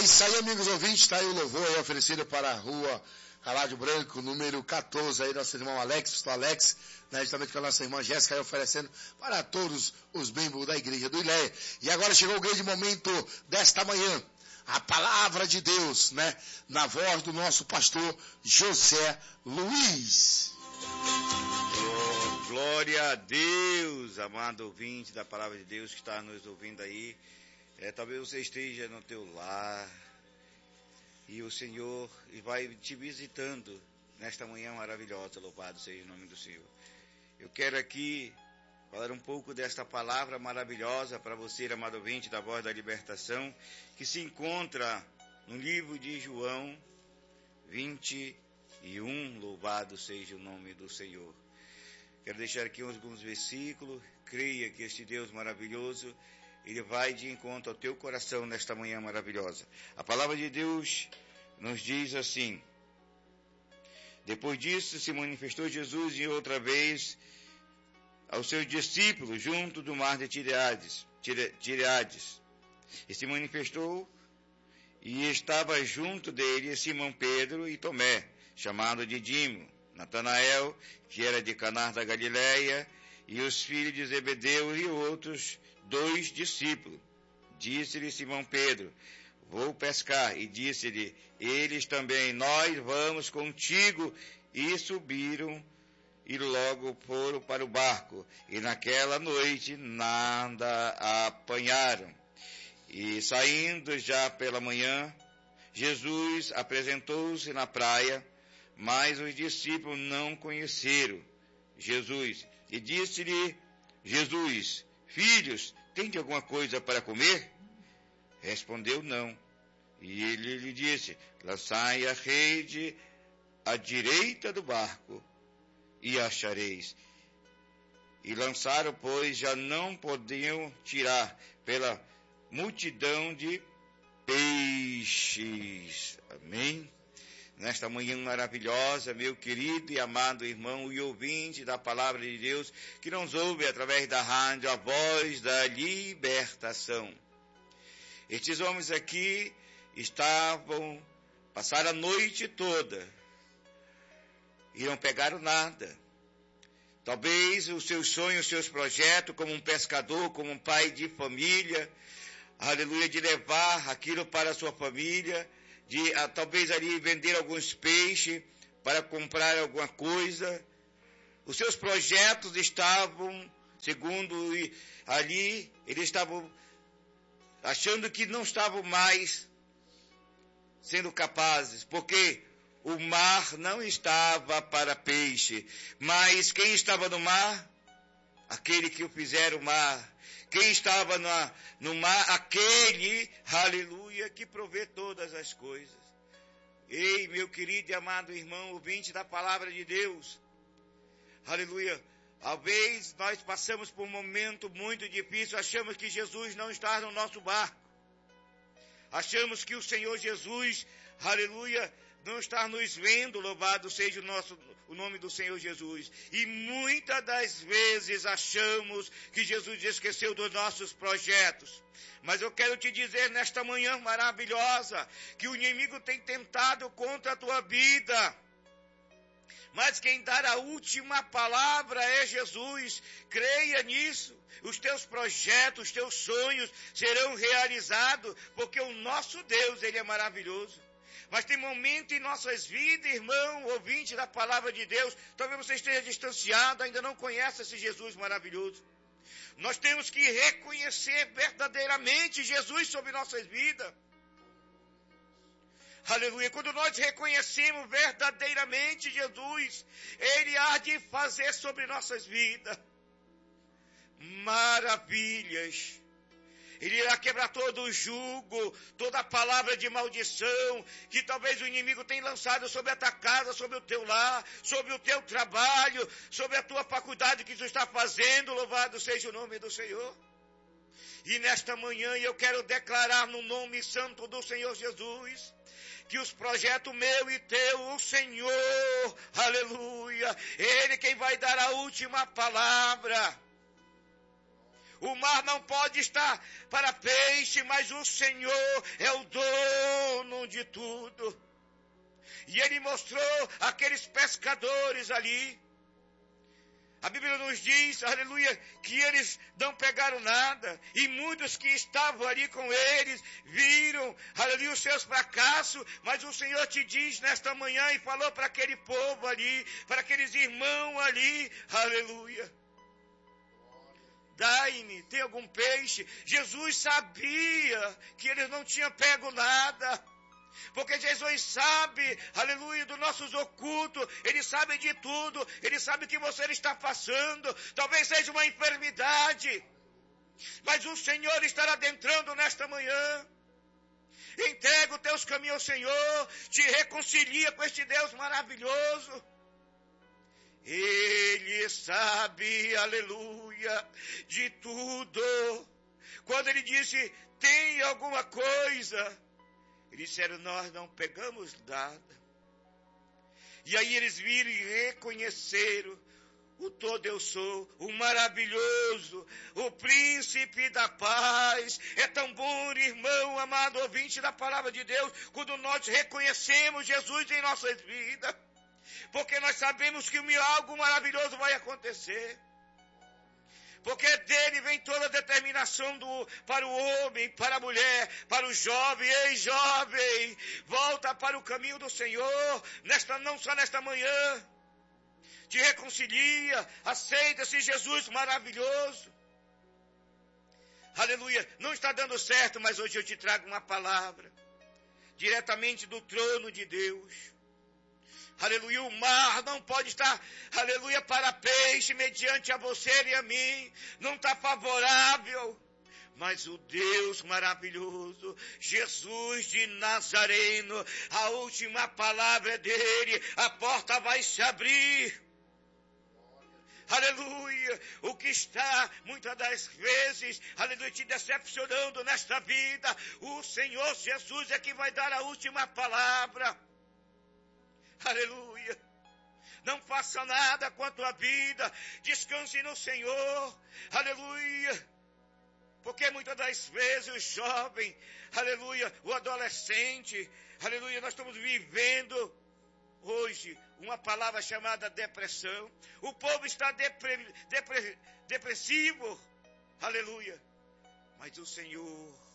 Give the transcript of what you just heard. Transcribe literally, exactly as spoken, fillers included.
isso aí, amigos ouvintes, está aí o louvor aí oferecido para a rua Caládio Branco, número quatorze, aí nosso irmão Alex, pastor Alex, né, justamente com a nossa irmã Jéssica aí oferecendo para todos os membros da igreja do Ileia. E agora chegou o grande momento desta manhã, a palavra de Deus, né, na voz do nosso pastor José Luiz. Oh, glória a Deus, amado ouvinte da palavra de Deus que está nos ouvindo aí. É, talvez você esteja no teu lar e o Senhor vai te visitando nesta manhã maravilhosa, louvado seja o nome do Senhor. Eu quero aqui falar um pouco desta palavra maravilhosa para você, amado ouvinte da Voz da Libertação, que se encontra no livro de João vinte e um, louvado seja o nome do Senhor. Quero deixar aqui alguns versículos, creia que este Deus maravilhoso, Ele vai de encontro ao teu coração nesta manhã maravilhosa. A palavra de Deus nos diz assim: depois disso se manifestou Jesus e outra vez aos seus discípulos junto do mar de Tireades, Tireades. E se manifestou e estava junto dele Simão Pedro e Tomé, chamado Didimo, Natanael, que era de Caná da Galileia, e os filhos de Zebedeu e outros dois discípulos. Disse-lhe Simão Pedro: vou pescar. E disse-lhe eles também: nós vamos contigo. E subiram e logo foram para o barco. E naquela noite nada apanharam. E saindo já pela manhã, Jesus apresentou-se na praia, mas os discípulos não conheceram Jesus. E disse-lhe Jesus: filhos, tende alguma coisa para comer? Respondeu: não. E ele lhe disse: lançai a rede à direita do barco e achareis. E lançaram, pois já não podiam tirar pela multidão de peixes. Amém? Nesta manhã maravilhosa, meu querido e amado irmão e ouvinte da palavra de Deus, que nos ouve através da rádio, a voz da libertação. Estes homens aqui estavam, passaram a noite toda, e não pegaram nada. Talvez os seus sonhos, os seus projetos, como um pescador, como um pai de família, aleluia, de levar aquilo para a sua família, de ah, talvez ali vender alguns peixes para comprar alguma coisa. Os seus projetos estavam, segundo ali, eles estavam achando que não estavam mais sendo capazes, porque o mar não estava para peixe, mas quem estava no mar? Aquele que o fizeram o mar. Quem estava na, no mar? Aquele, aleluia, que provê todas as coisas. Ei, meu querido e amado irmão, ouvinte da palavra de Deus, aleluia, talvez nós passamos por um momento muito difícil, achamos que Jesus não está no nosso barco, achamos que o Senhor Jesus, aleluia, não está nos vendo, louvado seja o, nosso, o nome do Senhor Jesus. E muitas das vezes achamos que Jesus esqueceu dos nossos projetos. Mas eu quero te dizer nesta manhã maravilhosa, que o inimigo tem tentado contra a tua vida. Mas quem dá a última palavra é Jesus. Creia nisso. Os teus projetos, os teus sonhos serão realizados, porque o nosso Deus, Ele é maravilhoso. Mas tem momento em nossas vidas, irmão, ouvinte da palavra de Deus, talvez você esteja distanciado, ainda não conhece esse Jesus maravilhoso. Nós temos que reconhecer verdadeiramente Jesus sobre nossas vidas. Aleluia. Quando nós reconhecemos verdadeiramente Jesus, Ele há de fazer sobre nossas vidas maravilhas. Ele irá quebrar todo o jugo, toda a palavra de maldição que talvez o inimigo tenha lançado sobre a tua casa, sobre o teu lar, sobre o teu trabalho, sobre a tua faculdade que tu está fazendo. Louvado seja o nome do Senhor. E nesta manhã eu quero declarar no nome santo do Senhor Jesus, que os projetos meu e teu, o Senhor, aleluia, Ele quem vai dar a última palavra. O mar não pode estar para peixe, mas o Senhor é o dono de tudo. E ele mostrou aqueles pescadores ali. A Bíblia nos diz, aleluia, que eles não pegaram nada. E muitos que estavam ali com eles viram, aleluia, os seus fracassos. Mas o Senhor te diz nesta manhã e falou para aquele povo ali, para aqueles irmãos ali, aleluia. Dai-me, tem algum peixe? Jesus sabia que eles não tinham pego nada. Porque Jesus sabe, aleluia, dos nossos ocultos, Ele sabe de tudo, Ele sabe o que você está passando, talvez seja uma enfermidade, mas o Senhor estará adentrando nesta manhã. Entrega os teus caminhos ao Senhor, te reconcilia com este Deus maravilhoso. Ele sabe, aleluia, de tudo. Quando Ele disse, tem alguma coisa, eles disseram, nós não pegamos nada. E aí eles viram e reconheceram o todo eu sou, o maravilhoso, o príncipe da paz. É tão bom, irmão, amado ouvinte da palavra de Deus, quando nós reconhecemos Jesus em nossas vidas. Porque nós sabemos que algo maravilhoso vai acontecer. Porque dele vem toda a determinação do, para o homem, para a mulher, para o jovem. Ei, jovem, volta para o caminho do Senhor, nesta, não só nesta manhã. Te reconcilia, aceita-se Jesus maravilhoso. Aleluia, não está dando certo, mas hoje eu te trago uma palavra, diretamente do trono de Deus. Aleluia, o mar não pode estar, aleluia, para peixe, mediante a você e a mim, não está favorável, mas o Deus maravilhoso, Jesus de Nazareno, a última palavra é dele, a porta vai se abrir. Aleluia, o que está muitas das vezes, aleluia, te decepcionando nesta vida, o Senhor Jesus é que vai dar a última palavra. Aleluia. Não faça nada com a tua vida. Descanse no Senhor. Aleluia. Porque muitas das vezes o jovem, aleluia, o adolescente, aleluia, nós estamos vivendo hoje uma palavra chamada depressão. O povo está depre, depre, depressivo. Aleluia. Mas o Senhor